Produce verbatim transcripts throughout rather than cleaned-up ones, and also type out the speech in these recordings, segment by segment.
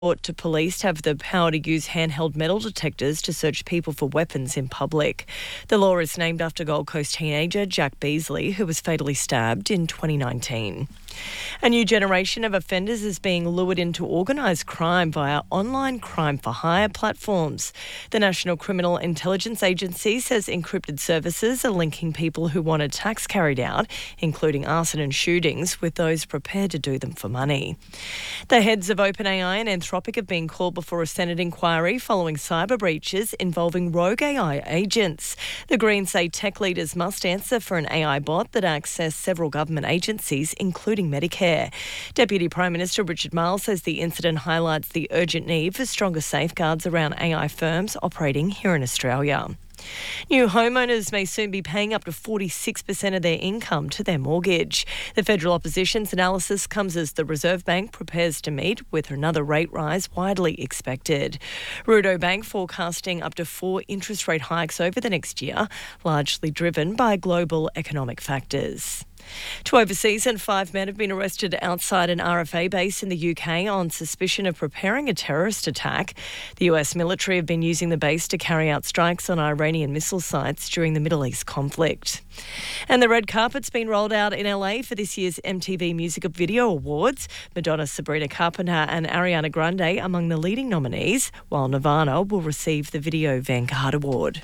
to police to have the power to use handheld metal detectors to search people for weapons in public. The law is named after Gold Coast teenager Jack Beasley, who was fatally stabbed in twenty nineteen. A new generation of offenders is being lured into organised crime via online crime-for-hire platforms. The National Criminal Intelligence Agency says encrypted services are linking people who want attacks carried out, including arson and shootings, with those prepared to do them for money. The heads of OpenAI and Anthropic have been called before a Senate inquiry following cyber breaches involving rogue A I agents. The Greens say tech leaders must answer for an A I bot that accessed several government agencies, including Medicare. Deputy Prime Minister Richard Marles says the incident highlights the urgent need for stronger safeguards around A I firms operating here in Australia. New homeowners may soon be paying up to forty-six percent of their income to their mortgage. The federal opposition's analysis comes as the Reserve Bank prepares to meet with another rate rise widely expected. Rudo Bank forecasting up to four interest rate hikes over the next year, largely driven by global economic factors. To overseas, and five men have been arrested outside an R F A base in the U K on suspicion of preparing a terrorist attack. The U S military have been using the base to carry out strikes on Iranian missile sites during the Middle East conflict. And the red carpet's been rolled out in L A for this year's M T V Music Video Awards. Madonna, Sabrina Carpenter and Ariana Grande among the leading nominees, while Nirvana will receive the Video Vanguard Award.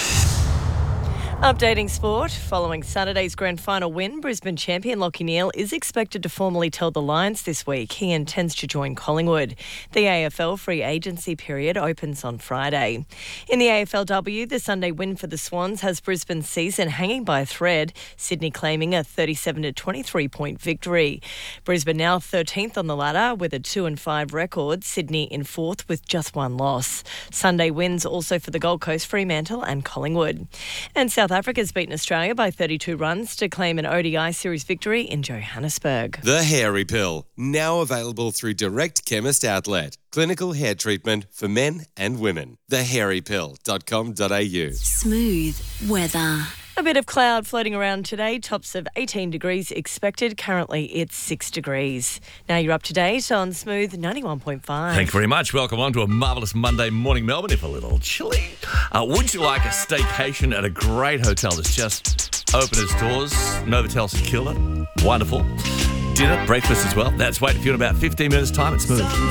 Updating sport. Following Saturday's grand final win, Brisbane champion Lachie Neale is expected to formally tell the Lions this week he intends to join Collingwood. The A F L free agency period opens on Friday. In the A F L W, the Sunday win for the Swans has Brisbane's season hanging by a thread, Sydney claiming a thirty-seven to twenty-three point victory. Brisbane now thirteenth on the ladder with a two and five record, Sydney in fourth with just one loss. Sunday wins also for the Gold Coast, Fremantle and Collingwood. And South South Africa's beaten Australia by thirty-two runs to claim an O D I series victory in Johannesburg. The Hairy Pill, now available through Direct Chemist Outlet. Clinical hair treatment for men and women. the hairy pill dot com dot a u. Smooth weather. A bit of cloud floating around today, tops of eighteen degrees expected. Currently it's six degrees. Now you're up to date on Smooth ninety-one point five. Thank you very much. Welcome on to a marvellous Monday morning, Melbourne, if a little chilly. Uh, would you like a staycation at a great hotel that's just opened its doors? Novotel St Kilda. Wonderful. Dinner, breakfast as well. That's waiting for you in about fifteen minutes' time. It's Smooth.